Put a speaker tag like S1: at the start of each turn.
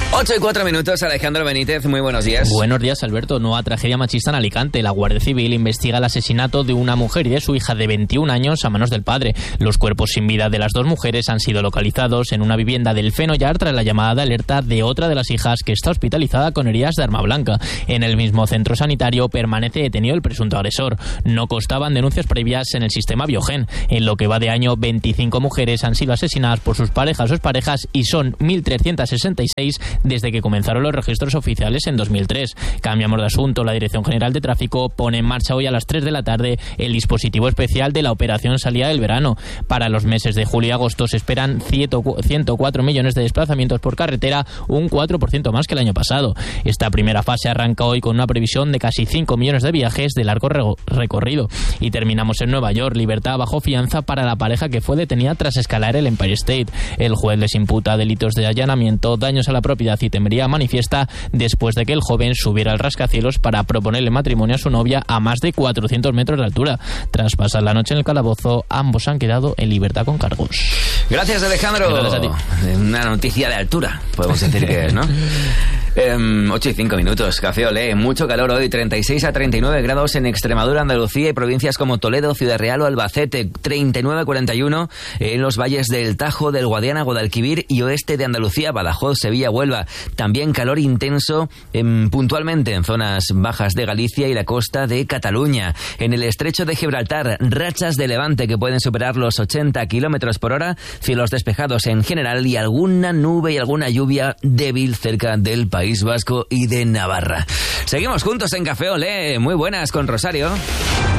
S1: 8:04, Alejandro Benítez, muy buenos días.
S2: Buenos días, Alberto. Nueva tragedia machista en Alicante. La Guardia Civil investiga el asesinato de una mujer y de su hija de 21 años a manos del padre. Los cuerpos sin vida de las dos mujeres han sido localizados en una vivienda del Fenollar tras la llamada de alerta de otra de las hijas que está hospitalizada con heridas de arma blanca. En el mismo centro sanitario permanece detenido el presunto agresor. No constaban denuncias previas en el sistema Biogen. En lo que va de año, 25 mujeres han sido asesinadas por sus parejas o exparejas y son 1.366 desde que comenzaron los registros oficiales en 2003. Cambiamos de asunto. La Dirección General de Tráfico pone en marcha hoy a las 3 de la tarde el dispositivo especial de la operación salida del verano. Para los meses de julio y agosto se esperan 104 millones de desplazamientos por carretera, un 4% más que el año pasado. Esta primera fase arranca hoy con una previsión de casi 5 millones de viajes de largo recorrido. Y terminamos en Nueva York. Libertad bajo fianza para la pareja que fue detenida tras escalar el Empire State. El juez les imputa delitos de allanamiento, daños a la propiedad y temeridad manifiesta después de que el joven subiera al rascacielos para proponerle matrimonio a su novia a más de 400 metros de altura. Tras pasar la noche en el calabozo, ambos han quedado en libertad con cargos.
S1: Gracias, Alejandro.
S2: Gracias a ti.
S1: Una noticia de altura, podemos decir que es, ¿no? 8:05, Café Olé. Mucho calor hoy, 36 a 39 grados en Extremadura, Andalucía y provincias como Toledo, Ciudad Real o Albacete. 39 a 41 en los valles del Tajo, del Guadiana, Guadalquivir y oeste de Andalucía, Badajoz, Sevilla, Huelva. También calor intenso puntualmente en zonas bajas de Galicia y la costa de Cataluña. En el estrecho de Gibraltar, rachas de levante que pueden superar los 80 kilómetros por hora, cielos despejados en general y alguna nube y alguna lluvia débil cerca del País Vasco y de Navarra. Seguimos juntos en Café Olé. Muy buenas con Rosario.